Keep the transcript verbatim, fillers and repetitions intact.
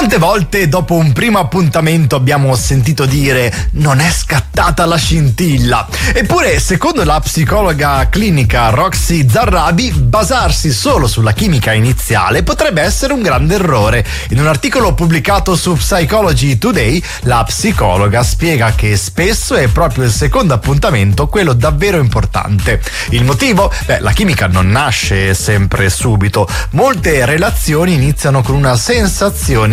Quante volte dopo un primo appuntamento abbiamo sentito dire non è scattata la scintilla? Eppure, secondo la psicologa clinica Roxy Zarrabi, basarsi solo sulla chimica iniziale potrebbe essere un grande errore. In un articolo pubblicato su Psychology Today, la psicologa spiega che spesso è proprio il secondo appuntamento quello davvero importante. Il motivo? Beh, la chimica non nasce sempre subito. Molte relazioni iniziano con una sensazione